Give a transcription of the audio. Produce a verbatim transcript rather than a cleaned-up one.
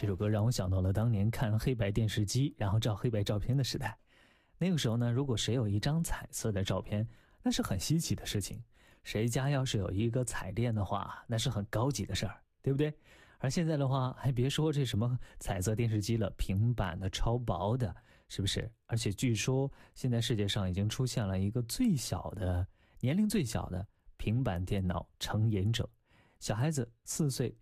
这首歌让我想到了当年看黑白电视机然后照黑白照片的时代。那个时候呢，如果谁有一张彩色的照片，那是很稀奇的事情，谁家要是有一个彩电的话，那是很高级的事儿，对不对？而现在的话，还别说这什么彩色电视机了，平板的超薄的，是不是？而且据说现在世界上已经出现了一个最小的年龄最小的平板电脑成瘾者，小孩子四岁